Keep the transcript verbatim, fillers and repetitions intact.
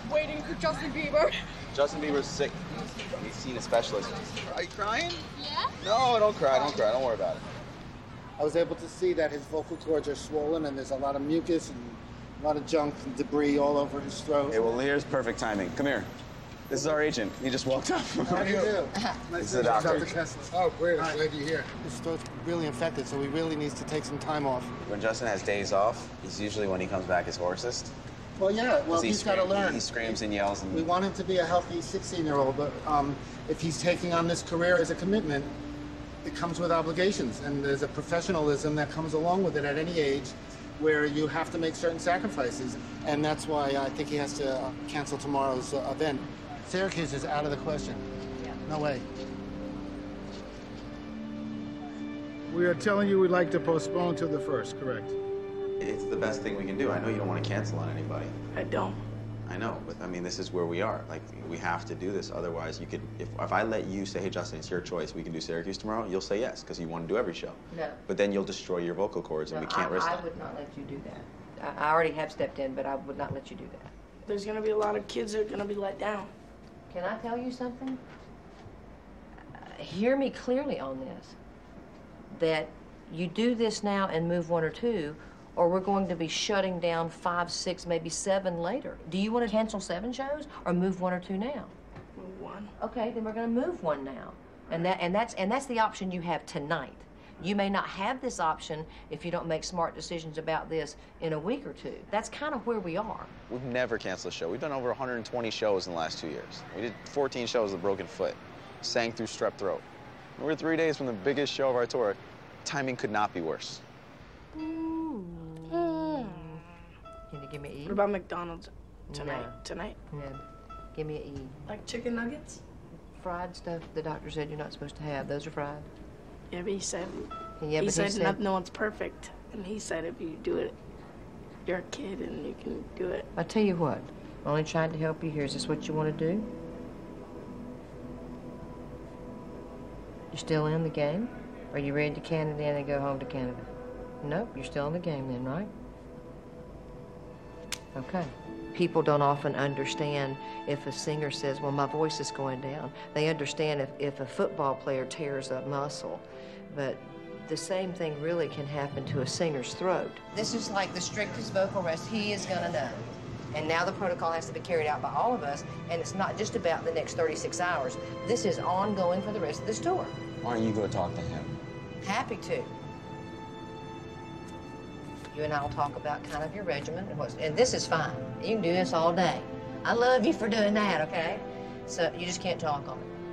waiting for Justin Bieber. Justin Bieber's sick. He's seen a specialist. Are you crying? Yeah? No, don't cry, don't cry. Don't worry about it. I was able to see that his vocal cords are swollen and there's a lot of mucus and a lot of junk and debris all over his throat. Okay, well, here's perfect timing. Come here. This is our agent. He just walked up. How do you do? This is the doctor. Doctor Kessler. Oh, great. I'm glad you're here. His throat's really infected, so he really needs to take some time off. When Justin has days off, he's usually when he comes back his hoarsest. Well, yeah, well, he he's got to scream- learn. He screams and yells. And We want him to be a healthy sixteen-year-old, but um, if he's taking on this career as a commitment, it comes with obligations, and there's a professionalism that comes along with it at any age where you have to make certain sacrifices, and that's why I think he has to uh, cancel tomorrow's uh, event. Syracuse is out of the question. Yeah. No way. We are telling you we'd like to postpone to the first, correct? It's the best thing we can do. I know you don't want to cancel on anybody. I don't. I know, but I mean, this is where we are. Like, we have to do this. Otherwise, you could, if, if I let you say, hey, Justin, it's your choice, we can do Syracuse tomorrow, you'll say yes, because you want to do every show. No. But then you'll destroy your vocal cords, and No, we can't I, risk I that. would not let you do that. I, I already have stepped in, but I would not let you do that. There's gonna be a lot of kids that are gonna be let down. Can I tell you something? Uh, hear me clearly on this. That you do this now and move one or two, or we're going to be shutting down five, six, maybe seven later. Do you want to cancel seven shows or move one or two now? Move one. Okay, then we're going to move one now, and that and that's and that's the option you have tonight. You may not have this option if you don't make smart decisions about this in a week or two. That's kind of where we are. We've never canceled a show. We've done over one hundred twenty shows in the last two years. We did fourteen shows with a broken foot, sang through strep throat. We were three days from the biggest show of our tour. Timing could not be worse. Can you give me an E? What about McDonald's tonight? No. Tonight? Yeah. Give me an E. Like chicken nuggets? Fried stuff the doctor said you're not supposed to have. Those are fried. Yeah, but he said, Yeah, he but said, he said No, no one's perfect. And he said if you do it, you're a kid and you can do it. I tell you what, I'm only trying to help you here. Is this what you want to do? You still in the game? Are you ready to Canada and then go home to Canada? Nope, you're still in the game then, right? Okay. People don't often understand if a singer says, well, my voice is going down. They understand if, if a football player tears a muscle, but the same thing really can happen to a singer's throat. This is like the strictest vocal rest he is gonna know. And now the protocol has to be carried out by all of us, and it's not just about the next thirty-six hours. This is ongoing for the rest of this tour. Why don't you go talk to him? Happy to. You and I will talk about kind of your regimen and what's, and this is fine. You can do this all day. I love you for doing that, okay? So you just can't talk on it.